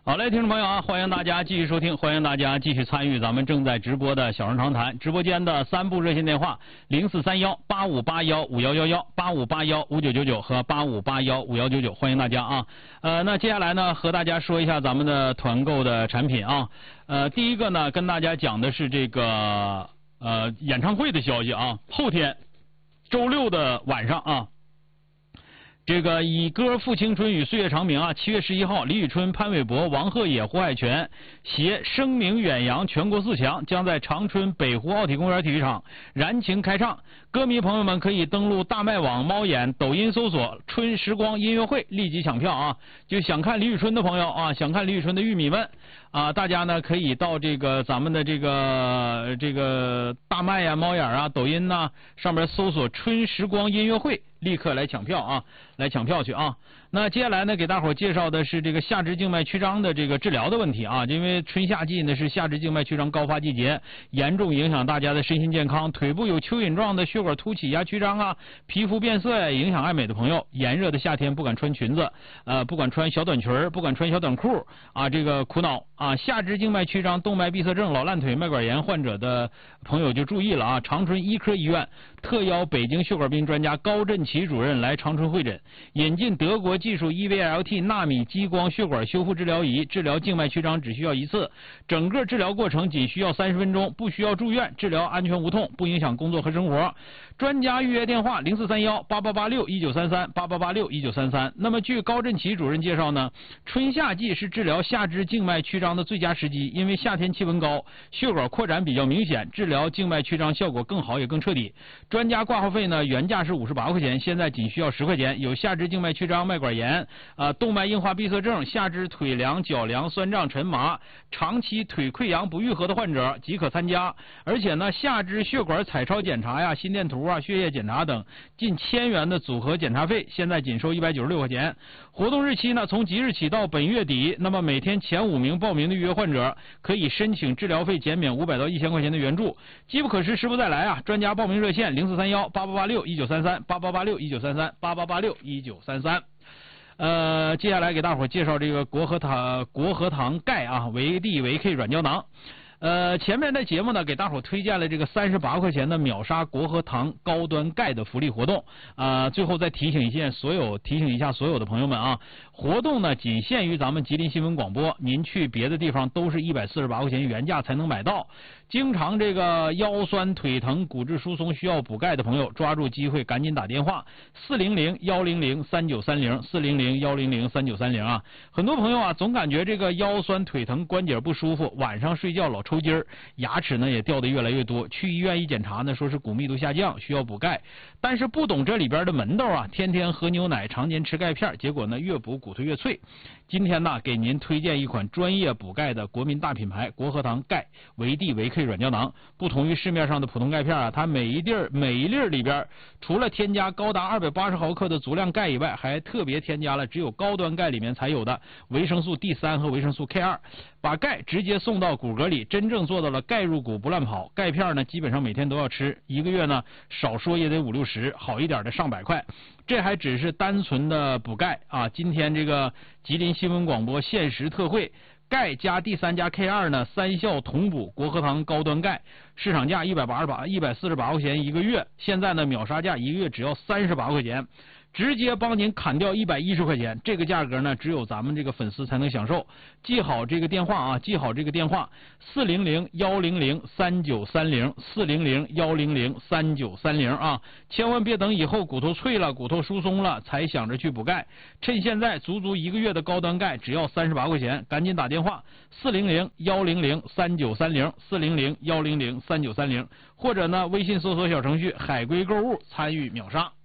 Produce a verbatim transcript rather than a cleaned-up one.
好嘞，听众朋友啊，欢迎大家继续收听，欢迎大家继续参与咱们正在直播的小人长谈直播间的三部热线电话：零四三幺八五八幺五幺幺幺、八五八幺五九九九和八五八幺五幺九九，欢迎大家啊。呃，那接下来呢，和大家说一下咱们的团购的产品啊。呃，第一个呢，跟大家讲的是这个呃演唱会的消息啊，后天周六的晚上啊。这个以歌赋青春与岁月长明啊，七月十一号，李宇春、潘玮柏、王鹤野、胡海泉携声名远扬全国四强，将在长春北湖奥体公园体育场燃情开唱。歌迷朋友们可以登录大麦网、猫眼、抖音搜索“春时光音乐会”，立即抢票啊！就想看李宇春的朋友啊，想看李宇春的玉米们啊，大家呢可以到这个咱们的这个这个大麦呀、猫眼啊、抖音呐、啊、上面搜索“春时光音乐会”。立刻来抢票啊！来抢票去啊！那接下来呢，给大伙介绍的是这个下肢静脉曲张的这个治疗的问题啊。因为春夏季呢是下肢静脉曲张高发季节，严重影响大家的身心健康。腿部有蚯蚓状的血管凸起呀、曲张啊，皮肤变色呀，影响爱美的朋友。炎热的夏天不敢穿裙子，呃，不敢穿小短裙，不敢穿小短裤啊，这个苦恼啊。下肢静脉曲张、动脉闭塞症、老烂腿、脉管炎患者的朋友就注意了啊！长春医科医院特邀北京血管病专家高振奇主任来长春会诊，引进德国技术 E V L T 纳米激光血管修复治疗仪，治疗静脉曲张只需要一次，整个治疗过程仅需要三十分钟，不需要住院，治疗安全无痛，不影响工作和生活。专家预约电话零四三幺八八八六一九三三八八八六一九三三。那么据高振奇主任介绍呢，春夏季是治疗下肢静脉曲张的最佳时机，因为夏天气温高，血管扩展比较明显，治疗静脉曲张效果更好也更彻底。专家挂号费呢，原价是五十八块钱，现在仅需要十块钱。有下肢静脉曲张、脉管炎、呃动脉硬化闭塞症、下肢腿凉、脚凉、酸胀、沉麻、长期腿溃疡不愈合的患者即可参加。而且呢，下肢血管彩超检查呀、心电图啊、血液检查等近千元的组合检查费，现在仅收一百九十六块钱。活动日期呢，从即日起到本月底。那么每天前五名报名的预约患者可以申请治疗费减免五百到一千块钱的援助。机不可失，时不再来啊！专家报名热线零四三幺八八八六一九三三八八八六一九三三八八八六一九三三。呃，接下来给大伙介绍这个国和堂国和堂钙啊，维 D 维 K 软胶囊。呃，前面的节目呢，给大伙推荐了这个三十八块钱的秒杀国和堂高端钙的福利活动啊、呃。最后再提醒一下所有提醒一下所有的朋友们啊，活动呢仅限于咱们吉林新闻广播，您去别的地方都是一百四十八块钱原价才能买到。经常这个腰酸腿疼、骨质疏松需要补钙的朋友，抓住机会赶紧打电话四零零幺零零三九三零四零零幺零零三九三零啊。很多朋友啊总感觉这个腰酸腿疼、关节不舒服，晚上睡觉老抽筋儿，牙齿呢也掉得越来越多，去医院一检查呢说是骨密度下降，需要补钙，但是不懂这里边的门道啊，天天喝牛奶，常年吃钙片，结果呢越补骨头越脆。今天呢给您推荐一款专业补钙的国民大品牌国和堂钙维 D 维 K 软胶囊。不同于市面上的普通钙片啊，它每一粒每一粒里边除了添加高达二百八十毫克的足量钙以外，还特别添加了只有高端钙里面才有的维生素 D 三 和维生素 K 二，把钙直接送到骨骼里，真正做到了钙入骨不乱跑。钙片呢基本上每天都要吃，一个月呢少说也得五六十，好一点的上百块。这还只是单纯的补钙啊！今天这个吉林新闻广播限时特惠，钙加 D 三 加 K 二呢三效同补国和堂高端钙，市场价一百八十八一百四十八块钱一个月，现在呢秒杀价一个月只要三十八块钱。直接帮您砍掉一百一十块钱，这个价格呢，只有咱们这个粉丝才能享受。记好这个电话啊，记好这个电话：四零零幺零零三九三零，四零零幺零零三九三零啊！千万别等以后骨头脆了、骨头疏松了才想着去补钙，趁现在足足一个月的高端钙只要三十八块钱，赶紧打电话：四零零幺零零三九三零，四零零幺零零三九三零，或者呢微信搜索小程序海龟购物参与秒杀。